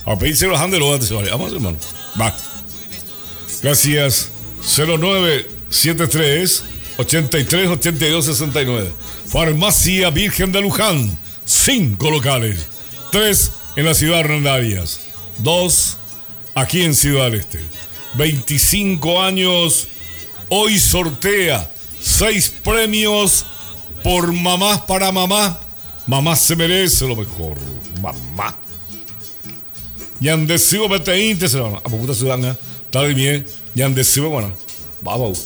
A pedirse los handelos, se vale. Vamos, hermano. Va. Gracias. 0973 83 82 69. Farmacia Virgen de Luján. 5 locales. 3 en la ciudad de Hernandarias. 2 aquí en Ciudad del Este. 25 años. Hoy sortea 6 premios por Mamás para Mamá. Mamá se merece lo mejor. Mamá. Yandesivo Beteinte se van. A puta ciudadana. Está bien. Yandesivo, bueno. Vamos.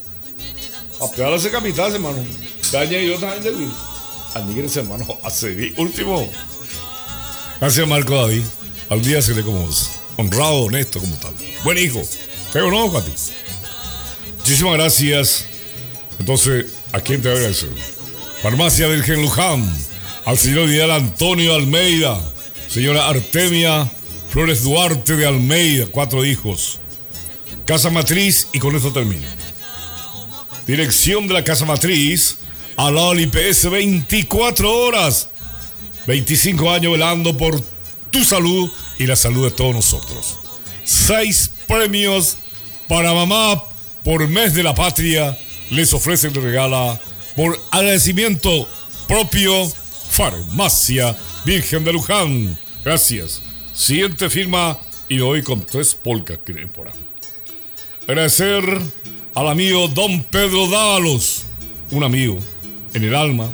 A pegar ese capital, hermano. Daña y yo también de vivir. Almíguense, hermano. A seguir. Último. Gracias, Marco David. Al día seré como honrado, honesto, como tal. Buen hijo. Te conozco a ti. Muchísimas gracias. Entonces, ¿a quién te voy a agradecer? Farmacia Virgen Luján. Al señor Vidal Antonio Almeida. Señora Artemia Flores Duarte de Almeida. 4 hijos. Casa Matriz, y con esto termino. Dirección de la Casa Matriz. Al lado del IPS 24 horas. 25 años velando por tu salud y la salud de todos nosotros. 6 premios para mamá por mes de la patria. Les ofrecen, les regala por agradecimiento propio. Farmacia Virgen de Luján. Gracias. Siguiente firma y hoy con 3 polcas que vienen por ahí. Agradecer al amigo Don Pedro Dávalos, un amigo en el alma,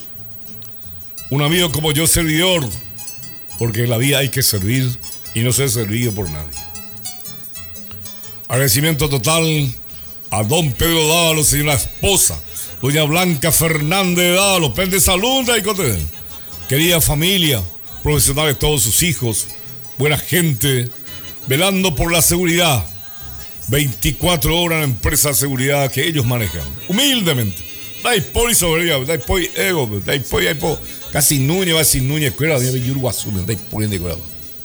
un amigo como yo servidor, porque en la vida hay que servir y no ser servido por nadie. Agradecimiento total a Don Pedro Dávalos, señora esposa, doña Blanca Fernández Dávalos, pende salud y cote. Querida familia, profesionales todos sus hijos, buena gente, velando por la seguridad. 24 horas en la empresa de seguridad que ellos manejan. Humildemente. Dai poi soberbia, dai poi ego, dai poi casi Núñez, va a decir Núñez, cuera, de Yuruguazú, dai poi de cuerda.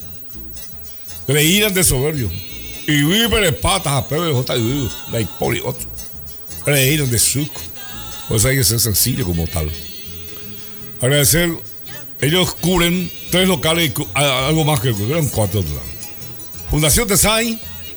Creían de soberbio. Y vive patas a Pedro de J. Dai poi otro. Creían de suco. Pues hay que ser sencillo como tal. Agradecer. Ellos cubren 3 locales y algo más que eran 4 otros. Fundación Tesay.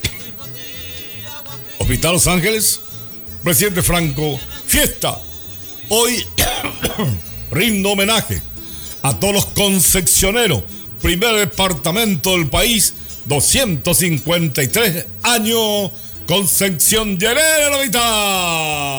Hospital Los Ángeles, Presidente Franco, fiesta. Hoy rindo homenaje a todos los concesioneros. Primer departamento del país, 253 años, Concepción Llanera, la mitad.